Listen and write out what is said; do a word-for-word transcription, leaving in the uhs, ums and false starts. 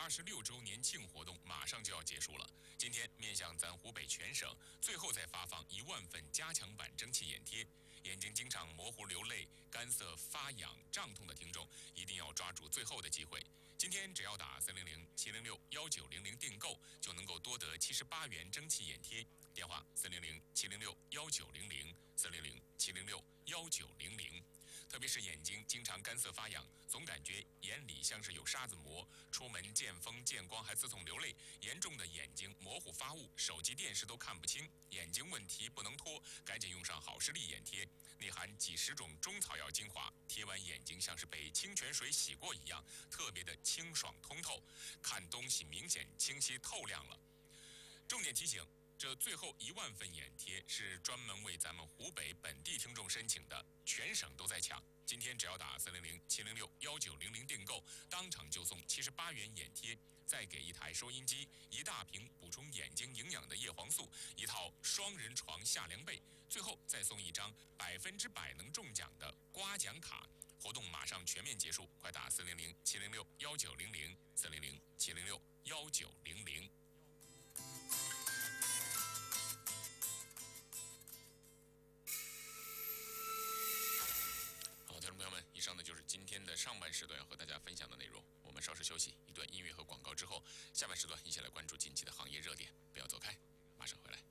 二十六周年庆活动马上就要结束了。今天面向咱湖北全省，最后再发放一万份加强版蒸汽眼贴。眼睛经常模糊流泪、干涩发痒、胀痛的听众，一定要抓住最后的机会。今天只要打三零零七零六幺九零零订购，就能够多得七十八元蒸汽眼贴。电话三零零七零六幺九零零三零零七零六幺九零零。特别是眼睛经常干涩发痒，总感觉眼里像是有沙子膜，出门见风见光还刺痛流泪，严重的眼睛模糊发雾，手机电视都看不清，眼睛问题不能拖，赶紧用上好视力眼贴，内含几十种中草药精华，贴完眼睛像是被清泉水洗过一样，特别的清爽通透，看东西明显清晰透亮了。重点提醒，这最后一万份眼贴是专门为咱们湖北本地听众申请的，全省都在抢。今天只要打三零零七零六幺九零零订购，当场就送七十八元眼贴，再给一台收音机、一大瓶补充眼睛营养的叶黄素、一套双人床夏凉被，最后再送一张百分之百能中奖的刮奖卡。活动马上全面结束，快打四零零七零六幺九零零四零零七零六幺九零零。好，听众朋友们，以上呢就是今天的上半时段要和大家分享的内容。我们稍事休息，一段音乐和广告之后，下半时段一起来关注近期的行业热点。不要走开，马上回来。